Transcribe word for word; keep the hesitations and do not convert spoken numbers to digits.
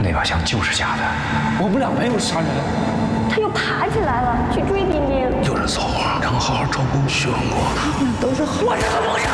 那把枪就是假的。 我们俩没有杀人。 他又爬起来了，去追丁丁。 有人骚话，让我好好招供血问过。 他们都是坏人的梦想。